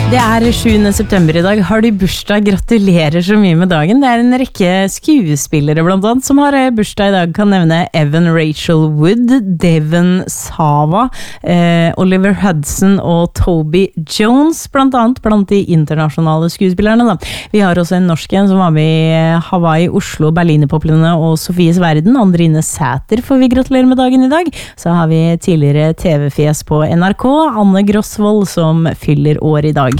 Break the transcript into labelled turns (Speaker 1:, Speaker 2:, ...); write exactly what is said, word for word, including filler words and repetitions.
Speaker 1: Det er sjuende september i dag. Har du bursdag? Gratulerer så mye med dagen. Det er en rekke skuespillere blant annet som har bursdag i dag. Kan nevne Evan Rachel Wood, Devon Sawa, eh, Oliver Hudson og Toby Jones, blant annet blant de internasjonale skuespillerne. Da. Vi har også en norsk en som var med i Hawaii, Oslo, Berlinerpoplene og Sofies Verden. Andrine Sæter får vi gratulere med dagen i dag. Så har vi tidligere T V-fjes på N R K, Anne Grosvold, som fyller år i dag.